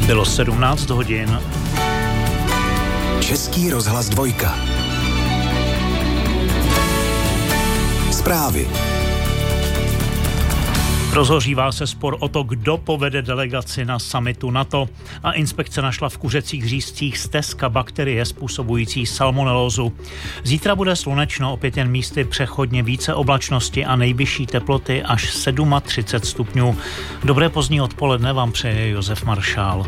Bylo 17 hodin. Český rozhlas 2. Zprávy. Rozhořívá se spor o to, kdo povede delegaci na summitu NATO a inspekce našla v kuřecích řízcích stezka bakterie způsobující salmonelózu. Zítra bude slunečno, opět jen místy přechodně více oblačnosti a nejvyšší teploty až 37 stupňů. Dobré pozdní odpoledne vám přeje Josef Maršál.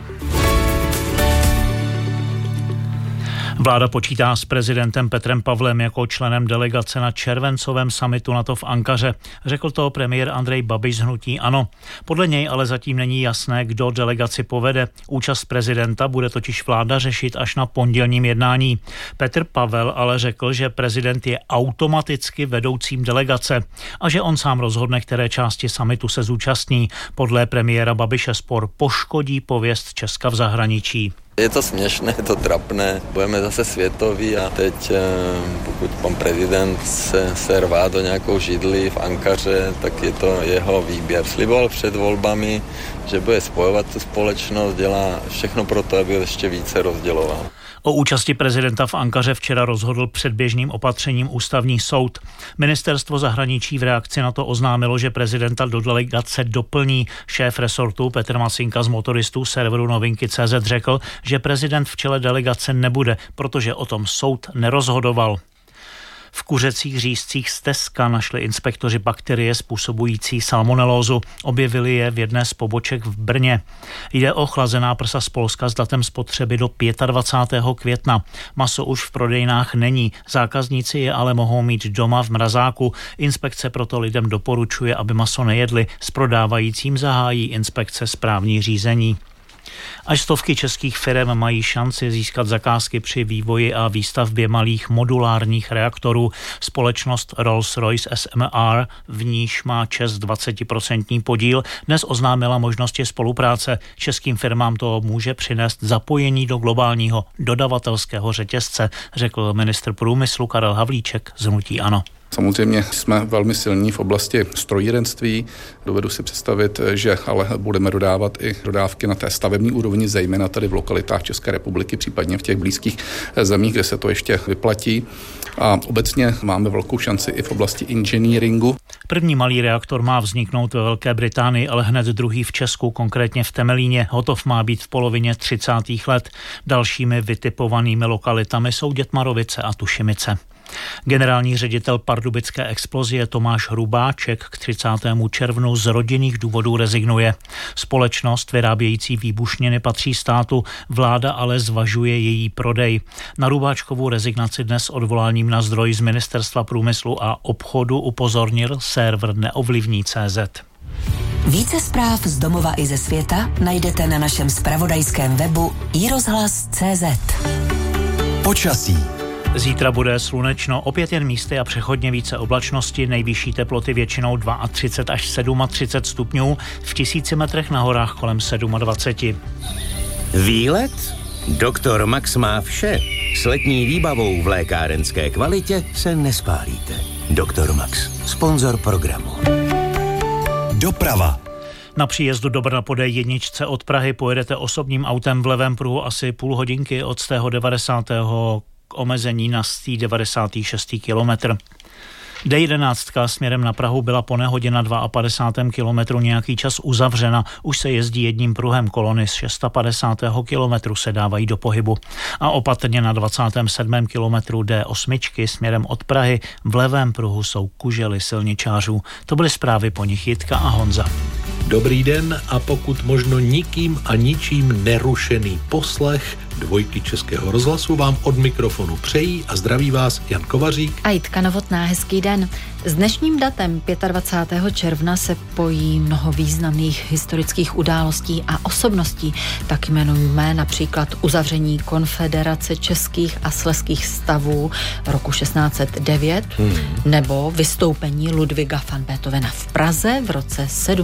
Vláda počítá s prezidentem Petrem Pavlem jako členem delegace na červencovém summitu NATO v Ankaře. Řekl to premiér Andrej Babiš z hnutí ANO. Podle něj ale zatím není jasné, kdo delegaci povede. Účast prezidenta bude totiž vláda řešit až na pondělním jednání. Petr Pavel ale řekl, že prezident je automaticky vedoucím delegace a že on sám rozhodne, které části summitu se zúčastní. Podle premiéra Babiše spor poškodí pověst Česka v zahraničí. Je to směšné, je to trapné, budeme zase světoví a teď pokud pan prezident se rvá do nějakou židli v Ankaře, tak je to jeho výběr. Sliboval před volbami, že bude spojovat tu společnost, dělá všechno pro to, aby ještě více rozděloval. O účasti prezidenta v Ankaře včera rozhodl předběžným opatřením ústavní soud. Ministerstvo zahraničí v reakci na to oznámilo, že prezidenta do delegace doplní. Šéf resortu Petr Masinka z Motoristů serveru Novinky.cz řekl, že prezident v čele delegace nebude, protože o tom soud nerozhodoval. V kuřecích řízcích stezka našli inspektoři bakterie způsobující salmonelózu. Objevili je v jedné z poboček v Brně. Jde o chlazená prsa z Polska s datem spotřeby do 25. května. Maso už v prodejnách není. Zákazníci je ale mohou mít doma v mrazáku. Inspekce proto lidem doporučuje, aby maso nejedli. S prodávajícím zahájí inspekce správní řízení. Až stovky českých firem mají šanci získat zakázky při vývoji a výstavbě malých modulárních reaktorů. Společnost Rolls-Royce SMR, v níž má ČEZ 20% podíl, dnes oznámila možnosti spolupráce. Českým firmám to může přinést zapojení do globálního dodavatelského řetězce, řekl ministr průmyslu Karel Havlíček z hnutí ANO. Samozřejmě jsme velmi silní v oblasti strojírenství. Dovedu si představit, že ale budeme dodávat i dodávky na té stavební úrovni, zejména tady v lokalitách České republiky, případně v těch blízkých zemích, kde se to ještě vyplatí. A obecně máme velkou šanci i v oblasti inženýringu. První malý reaktor má vzniknout ve Velké Británii, ale hned druhý v Česku, konkrétně v Temelíně. Hotov má být v polovině 30. let. Dalšími vytipovanými lokalitami jsou Dětmarovice a Tušimice. Generální ředitel pardubické Explosie Tomáš Hrubáček k 30. červnu z rodinných důvodů rezignuje. Společnost vyrábějící výbušniny patří státu, vláda ale zvažuje její prodej. Na Hrubáčkovu rezignaci dnes odvoláním na zdroj z Ministerstva průmyslu a obchodu upozornil server Neovlivní.cz. Více zpráv z domova i ze světa najdete na našem zpravodajském webu iRozhlas.cz. Počasí. Zítra bude slunečno, opět jen místy a přechodně více oblačnosti, nejvyšší teploty většinou 32 až 37 stupňů, v 1000 metrech na horách kolem 27. Výlet? Doktor Max má vše. S letní výbavou v lékárenské kvalitě se nespálíte. Doktor Max, sponzor programu. Doprava. Na příjezdu do Brna po D1 od Prahy pojedete osobním autem v levém pruhu asi půl hodinky od z tého 90. k omezení na 96. kilometr. D11 směrem na Prahu byla po nehodě na 52. kilometru nějaký čas uzavřena. Už se jezdí jedním pruhem, kolony z 650. kilometru se dávají do pohybu. A opatrně na 27. kilometru D8 směrem od Prahy v levém pruhu jsou kužely silničářů. To byly zprávy, po nich Jitka a Honza. Dobrý den a pokud možno nikým a ničím nerušený poslech Dvojky Českého rozhlasu vám od mikrofonu přejí a zdraví vás Jan Kovařík a Jitka Novotná. Hezký den. S dnešním datem 25. června se pojí mnoho významných historických událostí a osobností. Tak jmenujeme například uzavření Konfederace českých a slezských stavů roku 1609 nebo vystoupení Ludwiga van Beethovena v Praze v roce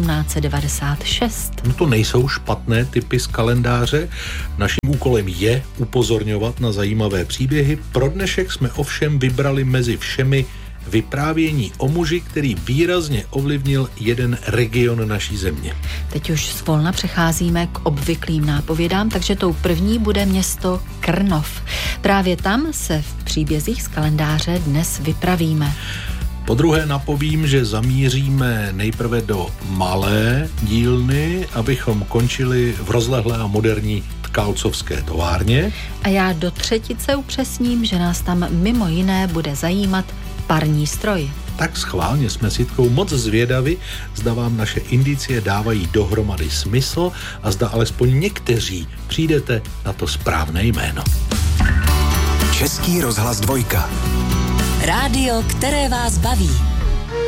1796. No to nejsou špatné typy z kalendáře. Naším úkolem je upozorňovat na zajímavé příběhy. Pro dnešek jsme ovšem vybrali mezi všemi vyprávění o muži, který výrazně ovlivnil jeden region naší země. Teď už zvolna přecházíme k obvyklým nápovědám, takže tou první bude město Krnov. Právě tam se v příbězích z kalendáře dnes vypravíme. Po druhé napovím, že zamíříme nejprve do malé dílny, abychom končili v rozlehlé a moderní tkalcovské továrně. A já do třetice upřesním, že nás tam mimo jiné bude zajímat parní stroj. Tak schválně jsme s Jitkou moc zvědavi, zda vám naše indicie dávají dohromady smysl a zda alespoň někteří přijdete na to správné jméno. Český rozhlas 2. Rádio, které vás baví.